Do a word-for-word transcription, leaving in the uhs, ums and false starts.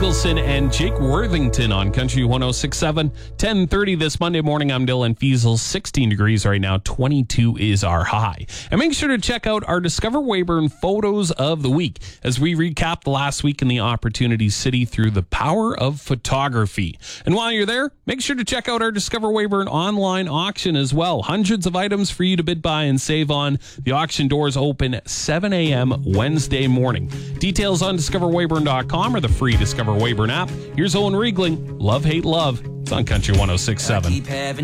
Eagleson and Jake Worthington on Country one oh six point seven. ten thirty this Monday morning. I'm Dylan Fiesel. sixteen degrees right now. twenty-two is our high. And make sure to check out our Discover Weyburn photos of the week as we recap the last week in the Opportunity City through the power of photography. And while you're there, make sure to check out our Discover Weyburn online auction as well. Hundreds of items for you to bid buy and save on. The auction doors open at seven a.m. Wednesday morning. Details on discover weyburn dot com or the free Discover Weyburn app. Here's Owen Riegling. Love, hate, love. It's on Country one oh six point seven.